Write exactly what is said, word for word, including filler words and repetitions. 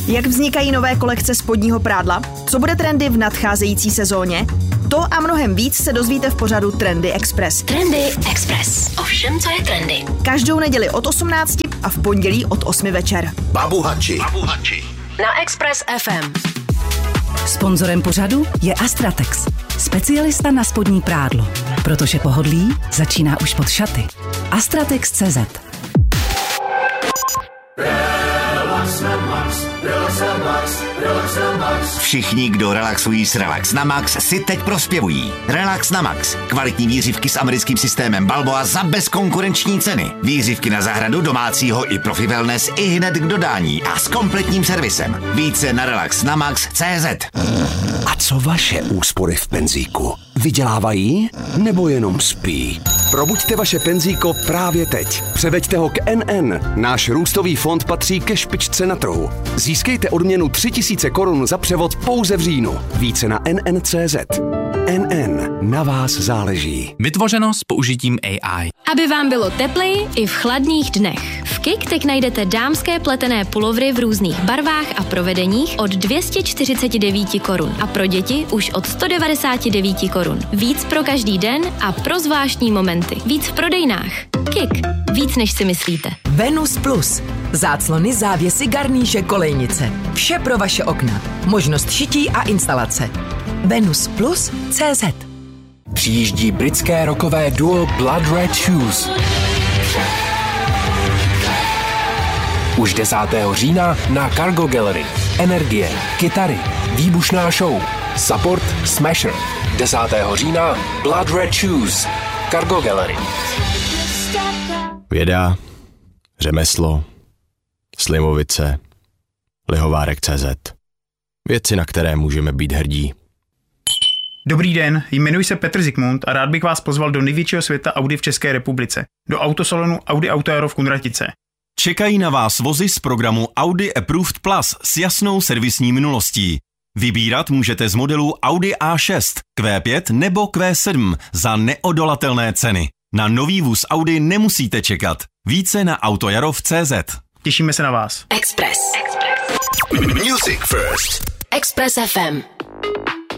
Jak vznikají nové kolekce spodního prádla? Co bude trendy v nadcházející sezóně? To a mnohem víc se dozvíte v pořadu Trendy Express. Trendy Express. Ovšem, co je trendy. Každou neděli od osmnácti a v pondělí od osmi večer. Babu Hači. Na Express F M. Sponzorem pořadu je Astratex, specialista na spodní prádlo, protože pohodlí začíná už pod šaty. Astratex tečka cé zet. Všichni, kdo relaxují s Relax na Max, si teď prospěvují. Relax na Max. Kvalitní výřivky s americkým systémem Balboa za bezkonkurenční ceny. Výřivky na zahradu, domácího i profi wellness i hned k dodání a s kompletním servisem. Více na relax na max tečka cé zet. A co vaše úspory v penzíku? Vydělávají nebo jenom spí? Probuďte vaše penzíko právě teď. Převeďte ho k N N. Náš růstový fond patří ke špičce na trhu. Získejte odměnu tři tisíce korun za převod pouze v říjnu. Více na N N tečka cé zet. N N. Na vás záleží. Vytvořeno s použitím A I. Aby vám bylo tepleji i v chladných dnech. V Kik teď najdete dámské pletené pulovry v různých barvách a provedeních od dvě stě čtyřicet devět korun a pro děti už od sto devadesát devět korun. Víc pro každý den a pro zvláštní momenty. Víc v prodejnách. Kik. Víc než si myslíte. Venus Plus. Záclony, závěsy, garníše, kolejnice. Vše pro vaše okna. Možnost šití a instalace. Venus Plus tečka cé zet. Přijíždí britské rockové duo Blood Red Shoes. Už desátého října na Cargo Gallery. Energie, kytary, výbušná show. Support Smasher. desátého října Blood Red Shoes. Cargo Gallery. Věda, řemeslo, Slimovice, Lihovárek tečka cé zet. Věci, na které můžeme být hrdí. Dobrý den, jmenuji se Petr Zikmund a rád bych vás pozval do největšího světa Audi v České republice, do autosalonu Audi Auto Aero v Kunratice. Čekají na vás vozy z programu Audi Approved Plus s jasnou servisní minulostí. Vybírat můžete z modelů Audi A šest, Q pět nebo Q sedm za neodolatelné ceny. Na nový vůz Audi nemusíte čekat. Více na autojarov tečka cé zet. Těšíme se na vás. Express. Music First. Express F M.